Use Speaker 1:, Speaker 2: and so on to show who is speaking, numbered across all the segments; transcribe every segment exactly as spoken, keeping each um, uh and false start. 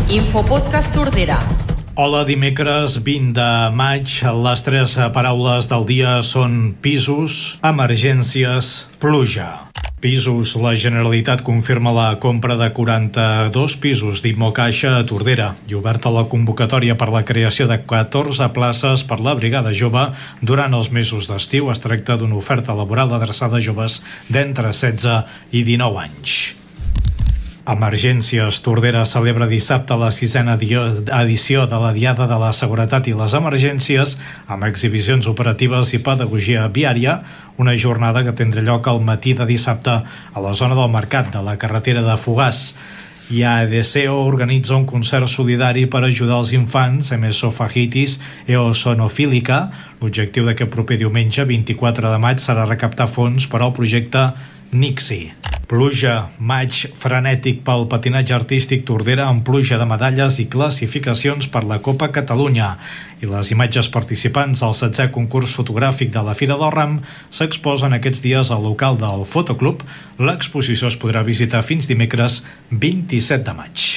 Speaker 1: Infopodcast Tordera.
Speaker 2: Hola, dimecres vint de maig. Les tres paraules del dia són pisos, emergències, pluja. Pisos. La Generalitat confirma la compra de quaranta-dos pisos d'Immocaixa a Tordera i oberta la convocatòria per la creació de catorze places per la Brigada Jove durant els mesos d'estiu. Es tracta d'una oferta laboral adreçada a joves d'entre setze i dinou anys. Emergències. Tordera celebra dissabte la sisena edició de la Diada de la Seguretat i les Emergències amb exhibicions operatives i pedagogia viària, una jornada que tindrà lloc al matí de dissabte a la zona del Mercat de la carretera de Fogars. I A E D C O organitza un concert solidari per ajudar els infants amb esofagitis eosinofílica. L'objectiu d'aquest proper diumenge, vint-i-quatre de maig, serà recaptar fons per al projecte Nixi. Pluja. Maig frenètic pel patinatge artístic. Tordera amb pluja de medalles i classificacions per la Copa Catalunya. I les imatges participants al setzè concurs fotogràfic de la Fira del Ram s'exposen aquests dies al local del Fotoclub. L'exposició es podrà visitar fins dimecres vint-i-set de maig.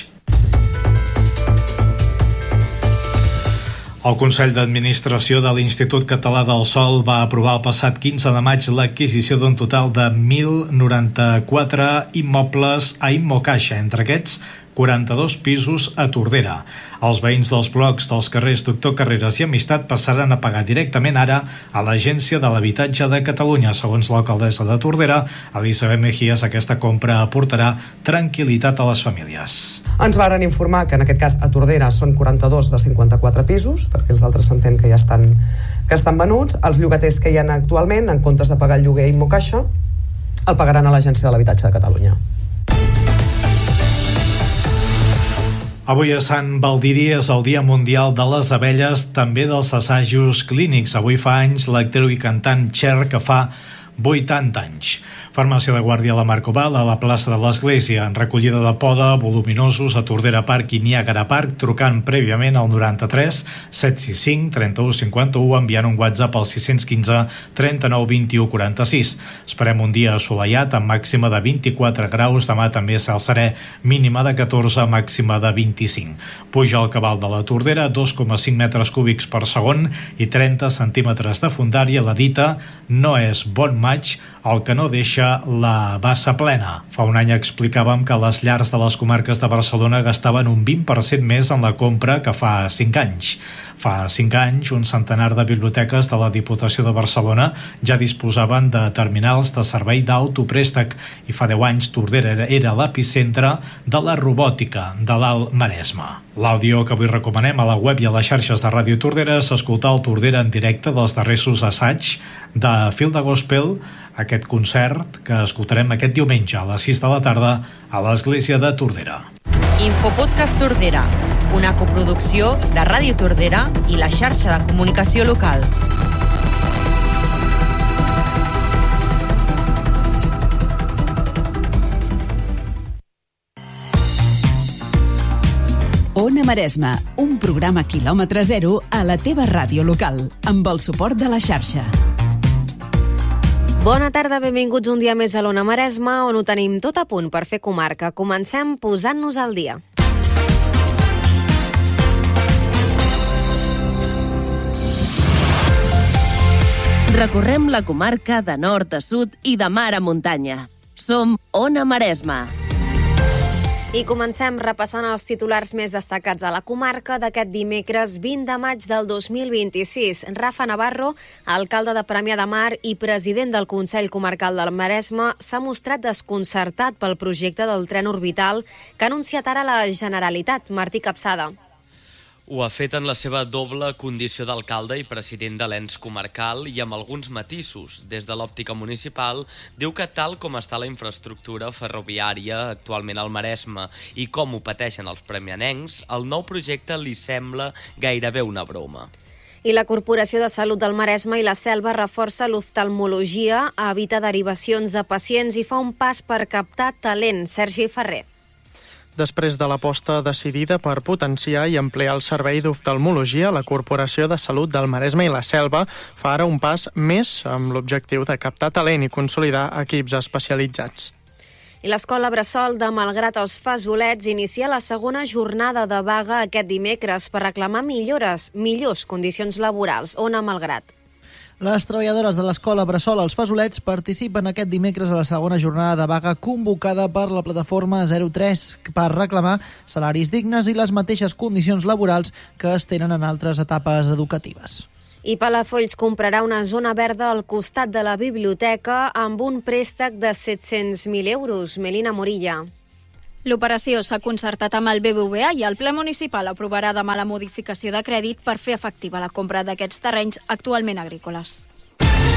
Speaker 2: El Consell d'Administració de l'Institut Català del Sòl va aprovar el passat quinze de maig l'adquisició d'un total de mil noranta-quatre immobles a Immocaixa, entre aquests quaranta-dos pisos a Tordera. Els veïns dels blocs dels carrers Doctor Carreras i Amistat passaran a pagar directament ara a l'Agència de l'Habitatge de Catalunya. Segons l'alcaldessa de Tordera, Elisabet Mejías, aquesta compra aportarà tranquil·litat a les famílies.
Speaker 3: Ens varen informar que en aquest cas a Tordera són quaranta-dos de cinquanta-quatre pisos, perquè els altres s'entén que ja estan, que estan venuts. Els llogaters que hi ha actualment, en comptes de pagar el lloguer a Immocaixa, el pagaran a l'Agència de l'Habitatge de Catalunya.
Speaker 2: Avui a Sant Baldiri és el Dia Mundial de les Abelles, també dels assajos clínics. Avui fa anys l'actriu i cantant Cher, que fa vuitanta anys. Farmàcia de Guàrdia a la Marcoval, a la plaça de l'Església, en recollida de poda, voluminosos a Tordera Park i Niàgara Park, trucant prèviament al noranta-tres set sis cinc trenta-u cinquanta-u, enviant un WhatsApp al sis cents quinze trenta-nou vint-i-u quaranta-sis. Esperem un dia assolellat amb màxima de vint-i-quatre graus, demà també cel serè, mínima de catorze, màxima de vint-i-cinc. Puja el cabal de la Tordera, dos coma cinc metres cúbics per segon i trenta centímetres de fondària. La dita no és bon maig el que no deixa la bassa plena. Fa un any explicàvem que les llars de les comarques de Barcelona gastaven un vint per cent més en la compra que fa cinc anys. Fa cinc anys, un centenar de biblioteques de la Diputació de Barcelona ja disposaven de terminals de servei d'autoprèstec i fa deu anys Tordera era l'epicentre de la robòtica de l'Alt Maresme. L'àudio que avui recomanem a la web i a les xarxes de Ràdio Tordera és escoltar el Tordera en directe dels darrers assaigs de Fil de Gospel, aquest concert que escoltarem aquest diumenge a les sis de la tarda a l'Església de Tordera.
Speaker 1: Infopodcast Tordera, una coproducció de Ràdio Tordera i la xarxa de comunicació local.
Speaker 4: Ona Maresme, un programa quilòmetre zero a la teva ràdio local, amb el suport de la xarxa.
Speaker 5: Bona tarda, benvinguts un dia més a l'Ona Maresme, on ho tenim tot a punt per fer comarca. Comencem posant-nos al dia.
Speaker 6: Recorrem la comarca de nord a sud i de mar a muntanya. Som Ona Maresme.
Speaker 5: I comencem repassant els titulars més destacats a la comarca d'aquest dimecres vint de maig del dos mil vint-i-sis. Rafa Navarro, alcalde de Premià de Mar i president del Consell Comarcal del Maresme, s'ha mostrat desconcertat pel projecte del tren orbital que ha anunciat ara la Generalitat. Martí Capçada.
Speaker 7: Ho ha fet en la seva doble condició d'alcalde i president de l'ens comarcal i amb alguns matisos. Des de l'òptica municipal, diu que tal com està la infraestructura ferroviària actualment al Maresme i com ho pateixen els premianencs, el nou projecte li sembla gairebé una broma.
Speaker 5: I la Corporació de Salut del Maresme i la Selva reforça l'oftalmologia, evita derivacions de pacients i fa un pas per captar talent. Sergi Ferrer.
Speaker 8: Després de l'aposta decidida per potenciar i ampliar el servei d'oftalmologia, la Corporació de Salut del Maresme i la Selva fa ara un pas més amb l'objectiu de captar talent i consolidar equips especialitzats.
Speaker 5: I l'Escola Bressol de Malgrat els Fesolets inicia la segona jornada de vaga aquest dimecres per reclamar millores, millors condicions laborals. Ona Malgrat.
Speaker 9: Les treballadores de l'Escola Bressol als Fesolets participen aquest dimecres a la segona jornada de vaga convocada per la plataforma zero tres per reclamar salaris dignes i les mateixes condicions laborals que es tenen en altres etapes educatives.
Speaker 5: I Palafolls comprarà una zona verda al costat de la biblioteca amb un préstec de set-cents mil euros. Melina Morilla.
Speaker 10: L'operació s'ha concertat amb el B B V A i el ple municipal aprovarà demà la modificació de crèdit per fer efectiva la compra d'aquests terrenys actualment agrícoles.